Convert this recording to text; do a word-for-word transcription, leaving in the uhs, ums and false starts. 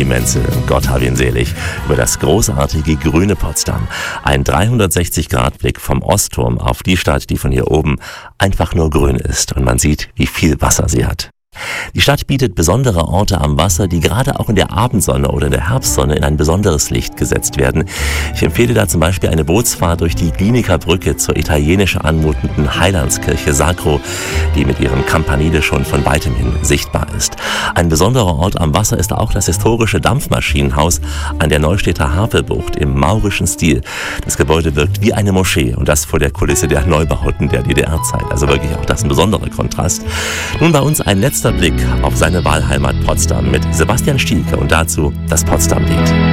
Menzel, Gott hab ihn selig, über das großartige grüne Potsdam. Ein dreihundertsechzig Grad Blick vom Ostturm auf die Stadt, die von hier oben einfach nur grün ist und man sieht, wie viel Wasser sie hat. Die Stadt bietet besondere Orte am Wasser, die gerade auch in der Abendsonne oder in der Herbstsonne in ein besonderes Licht gesetzt werden. Ich empfehle da zum Beispiel eine Bootsfahrt durch die Glienicker Brücke zur italienisch anmutenden Heilandskirche Sacro, die mit ihrem Campanile schon von weitem hin sichtbar ist. Ein besonderer Ort am Wasser ist auch das historische Dampfmaschinenhaus an der Neustädter Havelbucht im maurischen Stil. Das Gebäude wirkt wie eine Moschee und das vor der Kulisse der Neubauten der D D R-Zeit. Also wirklich auch das ein besonderer Kontrast. Nun bei uns ein letzter Blick auf seine Wahlheimat Potsdam mit Sebastian Stielke und dazu das Potsdam-Lied.